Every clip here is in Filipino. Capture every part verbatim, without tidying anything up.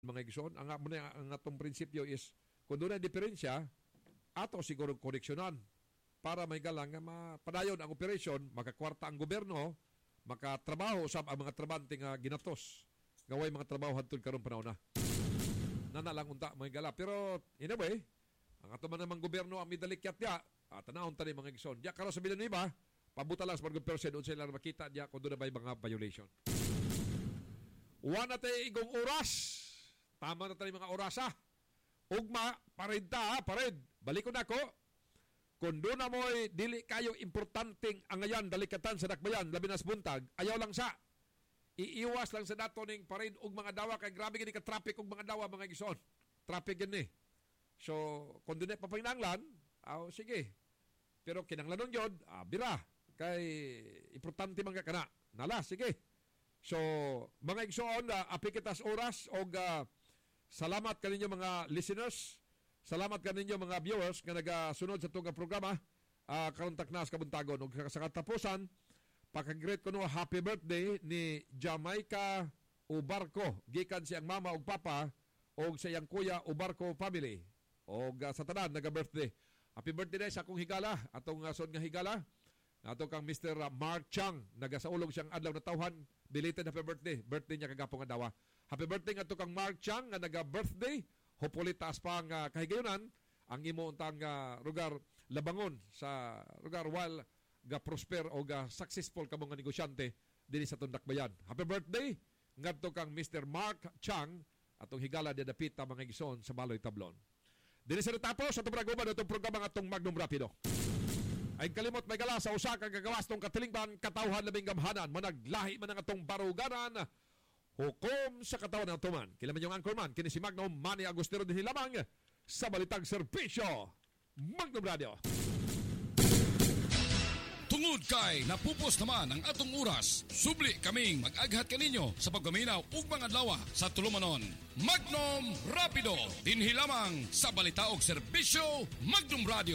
mga igsoon, ang ang, ang atong prinsipyo is kung doon na diferensya, ato siguro koreksyonan para may galang nga mapadayon ang operasyon, makakwarta ang gobyerno, makatrabaho usab ang mga trabante nga ginatos. Gaway mga trabaho hantod karon panahon na. Nana lang unta may gala. Pero in a way, ang ato man namang gobyerno ang midalikyat diya, at tanawon tani mga igsoon. Diya karon sa Villanueva, pabuta lang sa mga percent unsa sila makita diya kung doon na may mga violation. One at igong oras. Tama na tayo mga orasa. Ugma, pared ta, pared. Balik ko na ko. Kung doon na mo'y dili kayo importanteng angayan, dalikatan sa dakbayan, labi na sa buntag, ayaw lang sa. Iiwas lang sa dato ning pared ug mga dawa, kay grabe gini ka-traffic ug mga dawa, mga igsoon. Traffic gini. So, kung doon na papainanglan, aw, sige. Pero kinanglanon yun, ah, bira. Kay importante man ka kana. Nala, sige. So, mga igsoon, uh, apikitas oras o uh, salamat kaninyo mga listeners. Salamat kaninyo mga viewers nga nagasunod sa itong programa. Uh, Karuntak na sa kabuntagon. O sa katapusan, pakagreet ko no happy birthday ni Jamaica Ubarco. Gikan siyang mama o papa o sa iyang kuya Ubarco family. O uh, sa tanan, naga-birthday. Happy birthday sa akong higala. Atong uh, son nga higala. Ato kang Mister Mark Chang, nagasaulog siyang adlaw na tawhan, belated happy birthday. Birthday niya kagapong adawa. Happy birthday nga to kang Mark Chang nga naga-birthday. Hopefully taas pa ang uh, kahigayunan ang imo untang uh, lugar labangon sa lugar while ga prosper o ga successful ka mga negosyante dinhi sa Tundakbayan. Happy birthday ngadto kang Mister Mark Chang atong higala di dapita mga igsoon sa Baloy Tablon. Dinhi sa natapos sa tubraguban atong programa atong Magnum Rapido. Ay kalimot may gala sa usa ka gagawas tong katilingban katawhan labing gamhanan managlahi man ang atong baruganan hukom sa katawan ng tuman. Kila man yung anchorman kini si Magnum Manny Agustino din lamang sa Balitang Serbisyo Magnum Radio. Tungod kay napupos naman ang atong oras, subli kaming mag-aghat kaninyo sa paggaminaw ug mga adlaw sa tulumanon. Magnum Rapido dinhi lamang sa Balita ug Serbisyo Magnum Radio.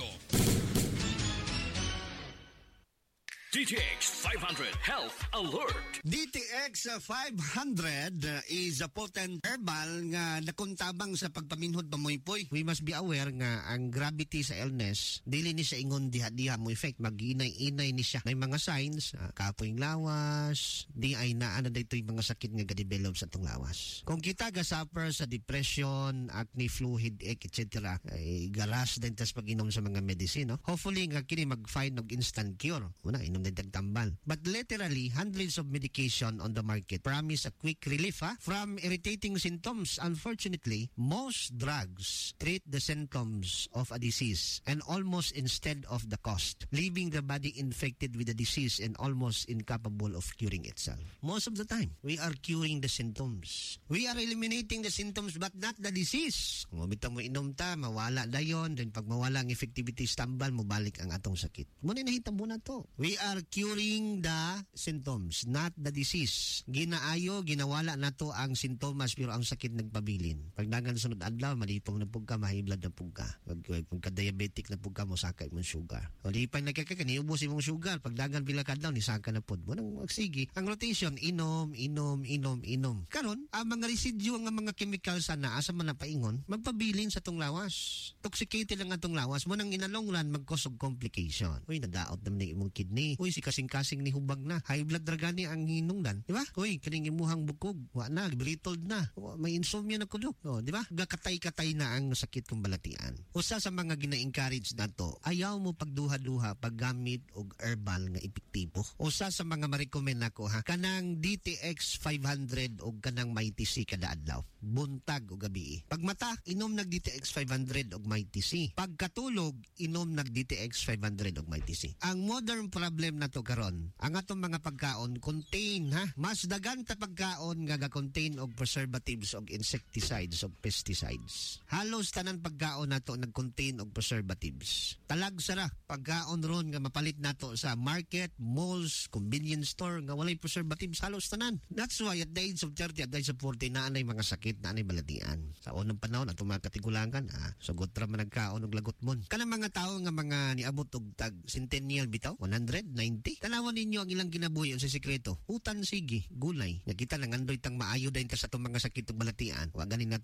D T X five hundred Health Alert. D T X five hundred is a potent herbal nga nakuntabang sa pagpaminhod pamoypoy. We must be aware nga ang gravity sa illness dili ni sa ingon diha-diha mo effect, mag-inay-inay ni siya. May mga signs, uh, kapoing lawas, di ay naa na daytoy mga sakit nga ga-develop sa atong lawas. Kung kita ga suffer sa depression, acne, flu, headache, et cetera, ay garas din tas pag-inom sa mga medicine, no? Hopefully nga kini mag-find og instant cure. Una, inom tambal. But literally, hundreds of medication on the market promise a quick relief ha? From irritating symptoms. Unfortunately, most drugs treat the symptoms of a disease and almost instead of the cost, leaving the body infected with the disease and almost incapable of curing itself. Most of the time, we are curing the symptoms. We are eliminating the symptoms but not the disease. Kung mabita mo inom ta, mawala na yun. Then pag mawala ang effectivity tambal, mabalik ang atong sakit. Muna nahita mo na to. We are curing the symptoms, not the disease. Ginaayo, ginawala na to ang sintomas pero ang sakit nagpabilin. Pag dagan sunod adlaw, malipong na pugka, mahigh blood na pugka. Pag, pag ka-diabetic na pugka, mo sakay mong sugar. O di pa nagkakaka, niubos imong sugar. Pag dagan pila kadlaw, ni saka na pod. Munang magsigi. Ang rotation, inom, inom, inom, inom. Karon, ang mga residue, ang mga chemicals na asa man na paingon, magpabilin sa tong lawas. Toxicated lang atong lawas. Munang inalong run, mag-cause of complication. Uy, nadaot naman na imong kidney. Uy, si kasing-kasing ni hubag na. High blood dragani ang hinungdan. Di ba? Uy, kaning imuhang bukog. Wa na, brittled na. May insomnia na kulo. O, di ba? Gakatay-katay na ang sakit kong balatian. Usa sa mga gina-encourage na to, ayaw mo pagduha-duha paggamit og herbal nga epektibo. Usa sa mga ma-recommend ako ha, kanang D T X five hundred og kanang Mighty C kada adlaw. Buntag o gabi. Pag mata, inom nag D T X five hundred og Mighty C. Pagkatulog, inom nag D T X five hundred og Mighty C. Ang modern problem na to karon, ang atong mga pagkaon contain ha, mas dagan ta pagkaon nga ga-contain og preservatives og insecticides og pesticides. Halos tanan pagkaon nato nag-contain og preservatives. Talag sara pagkaon ron nga mapalit nato sa market, malls, convenience store nga walay preservatives, halos tanan. That's why at the age of thirty, at the age of forty na anay mga sakit, na anay baladian. Sa unang panahon atong mga katigulangan, ah, sugot ra man nagkaon og lagot mon. Kanang mga tawo nga mga niabot og tag centennial bitaw, one hundred ninety. Tanawan ninyo ang ilang kinabuhi sa sikreto. Utan sige, gulay. Nakita lang andoy tang maayo dayon ta sa itong mga sakit ug balatian. Wa ganin nato